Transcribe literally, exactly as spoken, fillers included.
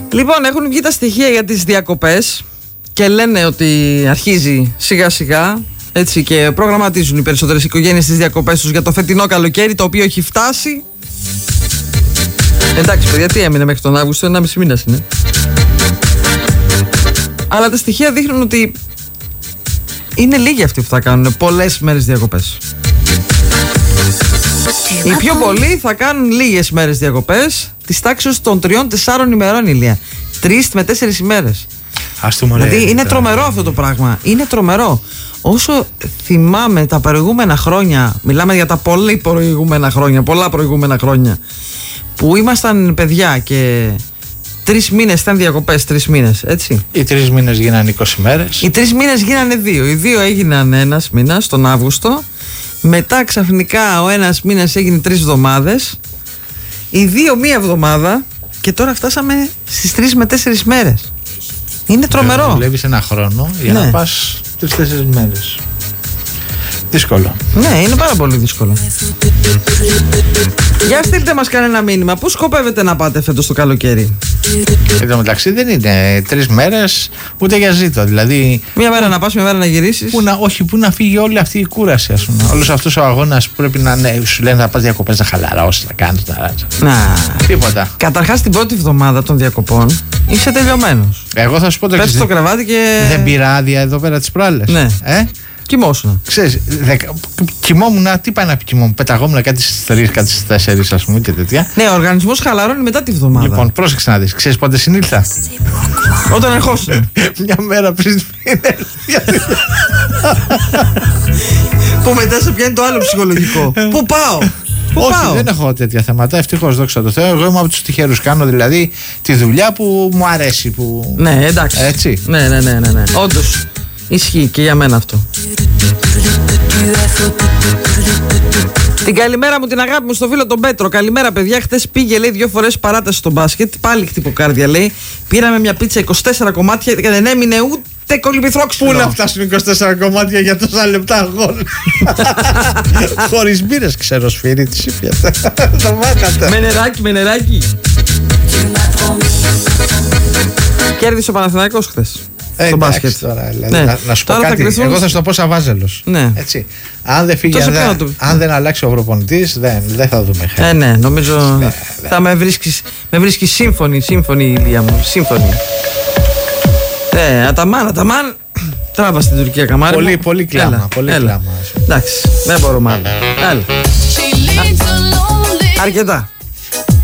Λοιπόν, έχουν βγει τα στοιχεία για τις διακοπές και λένε ότι αρχίζει σιγά σιγά, έτσι, και προγραμματίζουν οι περισσότερες οικογένειες τις διακοπές τους για το φετινό καλοκαίρι, το οποίο έχει φτάσει. Εντάξει παιδιά, τι έμεινε μέχρι τον Αύγουστο, ένα μισή μήνας είναι. Αλλά τα στοιχεία δείχνουν ότι είναι λίγοι αυτοί που θα κάνουν πολλές μέρες διακοπές. Οι πιο πολλοί θα κάνουν λίγες μέρες διακοπές, της τάξης των τριών τεσσάρων ημερών, Ηλία. Τρεις με τέσσερις ημέρες. Δηλαδή είναι τρομερό αυτό το πράγμα. Είναι τρομερό. Όσο θυμάμαι τα προηγούμενα χρόνια, μιλάμε για τα πολύ προηγούμενα χρόνια, πολλά προηγούμενα χρόνια, που ήμασταν παιδιά και τρεις μήνες ήταν διακοπές, τρεις μήνες, έτσι. Οι τρεις μήνες γίνανε είκοσι μέρες. Οι τρεις μήνες γίνανε δύο. Οι δύο έγιναν ένας μήνας, τον Αύγουστο. Μετά ξαφνικά ο ένας μήνας έγινε τρεις εβδομάδες. Οι δύο μία εβδομάδα. Και τώρα φτάσαμε στις τρεις με τέσσερις μέρες. Είναι τρομερό. Δουλεύεις ένα χρόνο για ναι. να πας τρεις τέσσερις μέρες. Δύσκολο. Ναι, είναι πάρα πολύ δύσκολο. Για στείλτε μας κανένα μήνυμα. Πού σκοπεύετε να πάτε φέτος το καλοκαίρι? Εν τω μεταξύ δεν είναι τρεις μέρες ούτε για ζήτο. Δηλαδή. Μια μέρα να πας, μια μέρα να γυρίσεις. Που να, όχι, που να φύγει όλη αυτή η κούραση, ας πούμε. Όλος αυτός ο αγώνας που πρέπει να ναι, σου λένε να πας διακοπές, να χαλαρώσεις, να κάνεις. Να... να. Τίποτα. Καταρχάς την πρώτη εβδομάδα των διακοπών είσαι τελειωμένος. Εγώ θα σου πω το εξής. Πες το κρεβάτι και. Δεν πήρα άδεια εδώ πέρα τις προάλλες. Ναι. Ε? Κοιμόσουνα. Ξέρεις, δεκα... κοιμόμουν, τι πάει να πει κοιμόμουν, πεταγόμουν κάτι στις τρεις, κάτι στις τέσσερις, ας πούμε, και τέτοια. Ναι, ο οργανισμός χαλαρώνει μετά τη βδομάδα. Λοιπόν, πρόσεξε να δεις, ξέρεις πότε συνήλθα? Όταν ερχόσουν. Μια μέρα πριν που μετά σε πιάνει το άλλο ψυχολογικό. Πού πάω? Πού Όχι, πάω? δεν έχω τέτοια θέματα. Ευτυχώς, δόξα τω Θεώ. Εγώ είμαι από τους τυχερούς. Κάνω δηλαδή τη δουλειά που μου αρέσει. Που... Ναι, εντάξει. Έτσι. Ναι, ναι, ναι, ναι, ναι. Όντως. Ισχύει και για μένα αυτό. Την καλημέρα μου, την αγάπη μου στο φίλο τον Πέτρο. Καλημέρα παιδιά, χτες πήγε λέει δύο φορές παράταση στο μπάσκετ. Πάλι χτυποκάρδια λέει. Πήραμε μια πίτσα είκοσι τέσσερα κομμάτια και δεν έμεινε ούτε κολυμπηθρόξυλο. Πού να φτάσουν είκοσι τέσσερα κομμάτια για τόσα λεπτά αγώνα? Χωρίς μπύρες ξέρω σφύρι της ήπια. Το μάθατε. Με νεράκι, με νεράκι. Κέρδισε ο Παναθηναϊκός χθες. Ε, στο μπάσκετ. Τώρα, δηλαδή, ναι. να, να σου τώρα πω κάτι, κρυθούν... εγώ θα σου το πω σαν Βάζελος. Ναι. Έτσι. Αν δεν φύγει, αν δεν, το... αν δεν αλλάξει ο προπονητής, δεν, δεν θα δούμε. Ε, ναι, νομίζω ναι, θα με βρίσκεις, με βρίσκεις σύμφωνη, σύμφωνη Ηλία μου, σύμφωνη. Ε, Αταμάν, Αταμάν, τράβα στην Τουρκία καμάρι. Πολύ, πολύ κλάμα, έλα, πολύ έλα. κλάμα. Εντάξει, δεν μπορούμε άλλο. Έλα. Αρκετά.